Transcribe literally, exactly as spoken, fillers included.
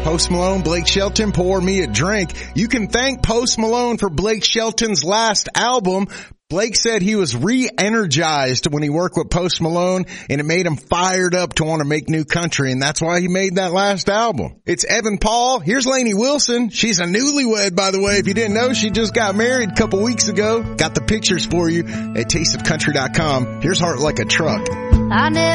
Post Malone, Blake Shelton, Pour Me a Drink. You can thank Post Malone for Blake Shelton's last album. Blake said he was re-energized when he worked with Post Malone, and it made him fired up to want to make new country, and that's why he made that last album. It's Evan Paul. Here's Lainey Wilson. She's a newlywed, by the way. If you didn't know, she just got married a couple weeks ago. Got the pictures for you at taste of country dot com. Here's Heart Like a Truck. I never